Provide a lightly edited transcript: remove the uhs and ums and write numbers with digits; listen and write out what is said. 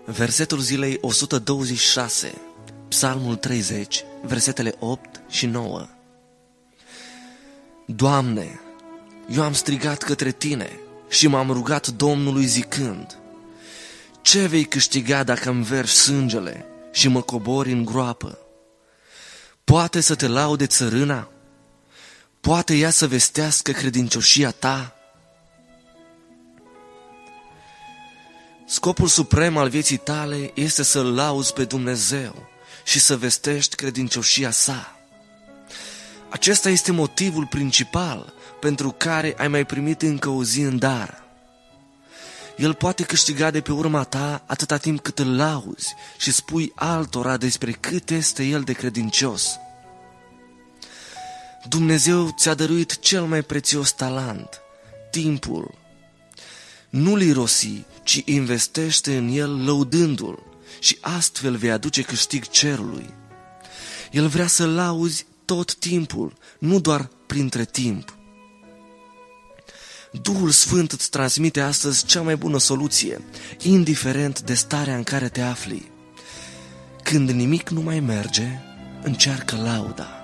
Versetul zilei 126, Psalmul 30, versetele 8 și 9. Doamne, eu am strigat către Tine și m-am rugat Domnului zicând: ce vei câștiga dacă îmi vergi sângele și mă cobori în groapă? Poate să te laude țărâna? Poate ea să vestească credincioșia Ta? Scopul suprem al vieții tale este să-L lauzi pe Dumnezeu și să vestești credincioșia Sa. Acesta este motivul principal pentru care ai mai primit încă o zi în dar. El poate câștiga de pe urma ta atâta timp cât îl lauzi și spui altora despre cât este El de credincios. Dumnezeu ți-a dăruit cel mai prețios talent, timpul. Nu-l irosi, ci investește în el lăudându-l și astfel vei aduce câștig cerului. El vrea să lauzi tot timpul, nu doar printre timp. Duhul Sfânt îți transmite astăzi cea mai bună soluție, indiferent de starea în care te afli. Când nimic nu mai merge, încearcă lauda.